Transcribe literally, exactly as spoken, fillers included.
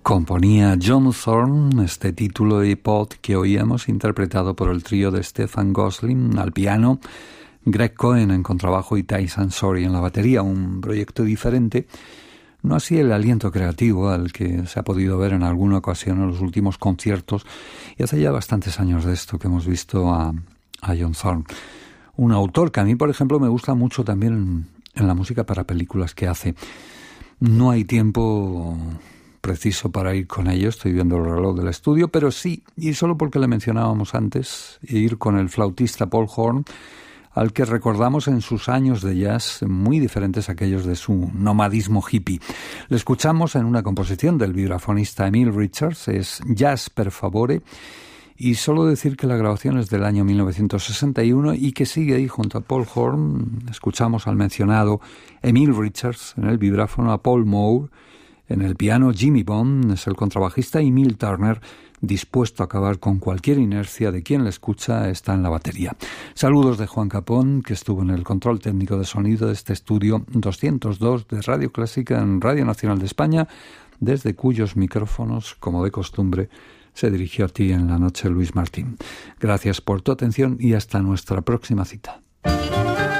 Componía John Thorne este título de iPod que oíamos interpretado por el trío de Stefan Gosling al piano, Greg Cohen en contrabajo y Tyson Sorey en la batería, un proyecto diferente, no así el aliento creativo al que se ha podido ver en alguna ocasión en los últimos conciertos, y hace ya bastantes años de esto que hemos visto a, a John Thorne. Un autor que a mí, por ejemplo, me gusta mucho también en, en la música para películas que hace. No hay tiempo preciso para ir con ello, estoy viendo el reloj del estudio, pero sí, y solo porque le mencionábamos antes, ir con el flautista Paul Horn, al que recordamos en sus años de jazz muy diferentes a aquellos de su nomadismo hippie. Le escuchamos en una composición del vibrafonista Emil Richards, es Jazz per favore, y solo decir que la grabación es del año mil novecientos sesenta y uno y que sigue ahí junto a Paul Horn. Escuchamos al mencionado Emil Richards en el vibráfono, a Paul Moore en el piano, Jimmy Bond es el contrabajista y Milt Turner, dispuesto a acabar con cualquier inercia de quien le escucha, está en la batería. Saludos de Juan Capón, que estuvo en el control técnico de sonido de este estudio doscientos dos de Radio Clásica en Radio Nacional de España, desde cuyos micrófonos, como de costumbre, se dirigió a ti en la noche Luis Martín. Gracias por tu atención y hasta nuestra próxima cita.